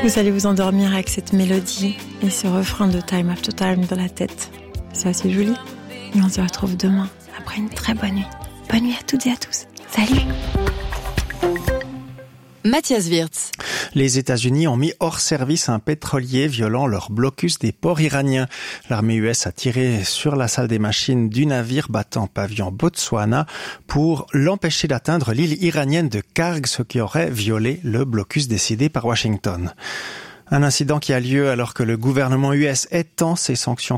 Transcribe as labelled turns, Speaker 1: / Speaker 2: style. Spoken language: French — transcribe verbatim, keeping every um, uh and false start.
Speaker 1: Vous allez vous endormir avec cette mélodie et ce refrain de Time After Time dans la tête. C'est assez joli. Et on se retrouve demain après une très bonne nuit. Bonne nuit à toutes et à tous. Salut!
Speaker 2: Mathias Wirtz.
Speaker 3: Les États-Unis ont mis hors service un pétrolier violant leur blocus des ports iraniens. L'armée U S a tiré sur la salle des machines du navire battant pavillon Botswana pour l'empêcher d'atteindre l'île iranienne de Karg, ce qui aurait violé le blocus décidé par Washington. Un incident qui a lieu alors que le gouvernement U S étend ses sanctions